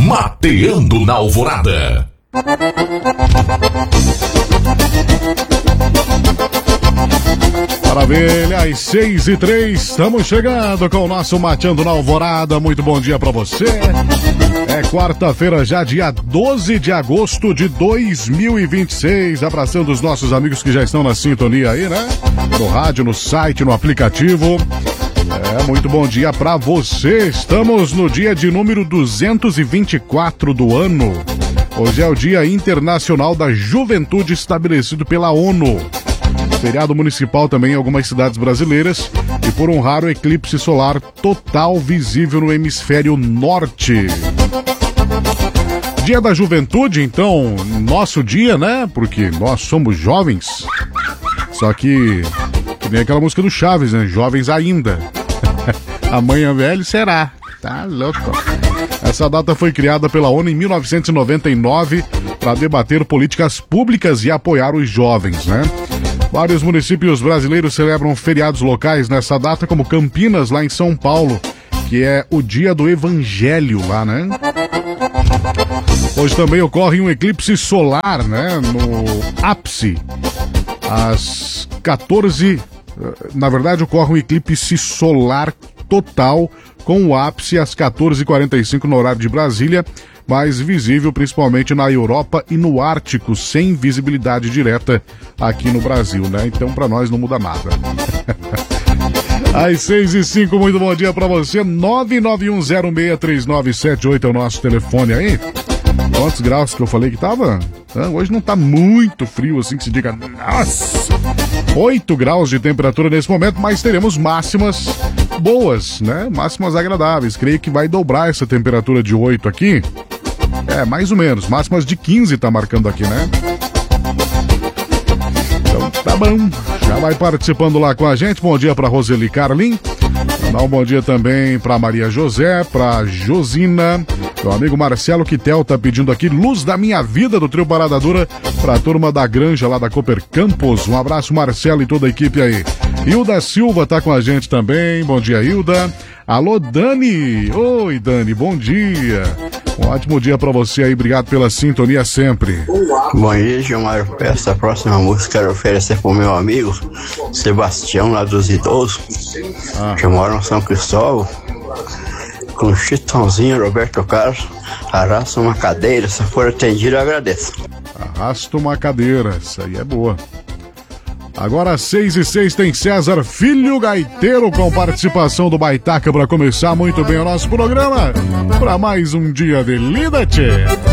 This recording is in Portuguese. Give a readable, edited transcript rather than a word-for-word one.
Mateando na Alvorada. Maravilha, às 6h03, estamos chegando com o nosso Mateando na Alvorada. Muito bom dia pra você. É quarta-feira já, dia 12 de agosto de 2026. Abraçando os nossos amigos que já estão na sintonia aí, né? No rádio, no site, no aplicativo. Muito bom dia pra você. Estamos no dia de número 224 do ano. Hoje é o Dia Internacional da Juventude estabelecido pela ONU. Feriado municipal também em algumas cidades brasileiras e por um raro eclipse solar total visível no hemisfério norte. Dia da Juventude, então, nosso dia, né? Porque nós somos jovens. Só que nem aquela música do Chaves, né? Jovens ainda. Amanhã velho será. Tá louco. Essa data foi criada pela ONU em 1999 para debater políticas públicas e apoiar os jovens, né? Vários municípios brasileiros celebram feriados locais nessa data, como Campinas, lá em São Paulo, que é o dia do Evangelho lá, né? Hoje também ocorre um eclipse solar, né? No ápice, às 14... Na verdade, ocorre um eclipse solar total, com o ápice às 14h45 no horário de Brasília, mas visível principalmente na Europa e no Ártico, sem visibilidade direta aqui no Brasil, né? Então, pra nós não muda nada. Às 6h05, muito bom dia pra você. 991063978 é o nosso telefone aí. Quantos graus que eu falei que tava? Hoje não tá muito frio assim que se diga, nossa! 8 graus de temperatura nesse momento, mas teremos máximas boas, né? Máximas agradáveis. Creio que vai dobrar essa temperatura de 8 aqui. Mais ou menos. Máximas de 15 tá marcando aqui, né? Então tá bom. Já vai participando lá com a gente. Bom dia pra Roseli Carlin. Dá um bom dia também pra Maria José, pra Josina. Meu amigo Marcelo Quitel tá pedindo aqui Luz da Minha Vida do Trio Parada Dura pra turma da Granja lá da Cooper Campos. Um abraço, Marcelo, e toda a equipe aí. Hilda Silva tá com a gente também. Bom dia, Hilda. Alô, Dani. Oi, Dani, bom dia. Um ótimo dia pra você aí. Obrigado pela sintonia sempre. Bom dia, Gilmar. Essa próxima música quero oferecer pro meu amigo Sebastião, lá dos Idosos, que mora em São Cristóvão. Com Chitãozinho, Roberto Carlos, arrasta uma cadeira, se for atendido eu agradeço. Arrasta uma cadeira, essa aí é boa. Agora às 6h06 tem César Filho Gaiteiro com participação do Baitaca para começar muito bem o nosso programa. Para mais um dia de lida, tchê.